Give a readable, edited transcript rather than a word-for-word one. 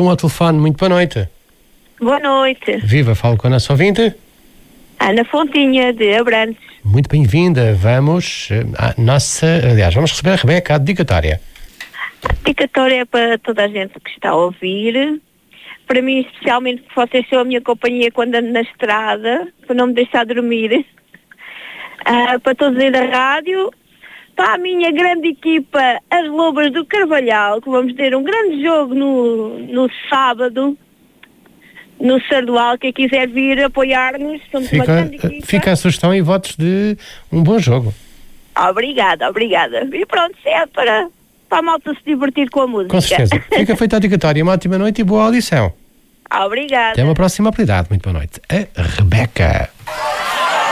Bloom ao telefone, muito boa noite. Boa noite. Viva, falo com a nossa ouvinte. Ana Fontinha, de Abrantes. Muito bem-vinda. Vamos vamos receber a Rebeca, a dedicatória. A dedicatória é para toda a gente que está a ouvir. Para mim, especialmente, porque vocês são a minha companhia quando ando na estrada, para não me deixar dormir. Para todos aí da rádio. Para a minha grande equipa, as Lobas do Carvalhal, que vamos ter um grande jogo no sábado, no Sardual. Quem quiser vir apoiar-nos, somos uma grande equipa. Fica a sugestão e votos de um bom jogo. Obrigada. E pronto, é para a malta se divertir com a música. Com certeza. Fica feita a dedicatória. Uma ótima noite e boa audição. Obrigada. Até uma próxima oportunidade. Muito boa noite. A Rebeca.